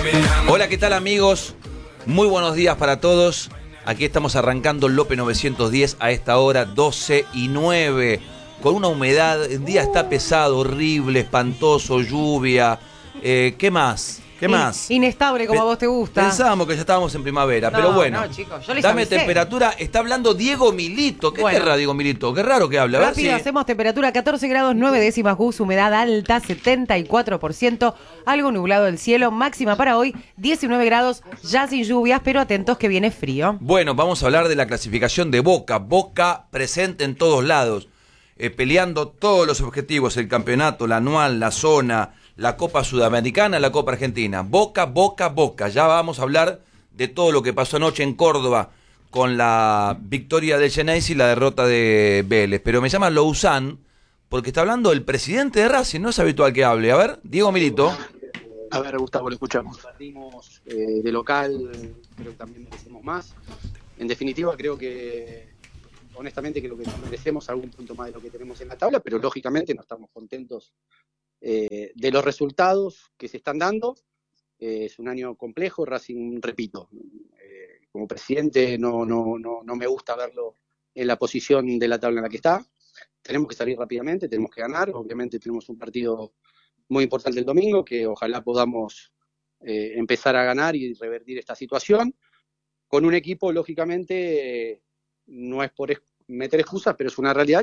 Hola, ¿qué tal amigos? Muy buenos días para todos. Aquí estamos arrancando Lope 910 a esta hora 12:09. Con una humedad, el día está pesado, horrible, espantoso, lluvia. ¿Qué más? ¿Qué más? Inestable como a vos te gusta. Pensábamos que ya estábamos en primavera, pero bueno. No, chicos, yo les dame avisé. Temperatura. Está hablando Diego Milito. ¿Qué querrá Diego Milito? Qué raro que hable. A ver Rápido, si... hacemos temperatura 14 grados 9 décimas Gus, humedad alta 74%, algo nublado el cielo, máxima para hoy 19 grados, ya sin lluvias, pero atentos que viene frío. Bueno, vamos a hablar de la clasificación de Boca. Boca presente en todos lados, peleando todos los objetivos, el campeonato, la anual, la zona, la Copa Sudamericana, la Copa Argentina. Boca, Boca, Boca. Ya vamos a hablar de todo lo que pasó anoche en Córdoba con la victoria del Genesis y la derrota de Vélez. Pero me llama Louzán porque está hablando el presidente de Racing. No es habitual que hable. A ver, Diego Milito. A ver, Gustavo, lo escuchamos. Perdimos de local, creo que también merecemos más. En definitiva, honestamente creo que nos merecemos algún punto más de lo que tenemos en la tabla, pero lógicamente no estamos contentos de los resultados que se están dando. Es un año complejo, Racing, repito, como presidente no me gusta verlo en la posición de la tabla en la que está. Tenemos que salir rápidamente, tenemos que ganar. Obviamente tenemos un partido muy importante el domingo, que ojalá podamos empezar a ganar y revertir esta situación, con un equipo, lógicamente, no es por meter excusas, pero es una realidad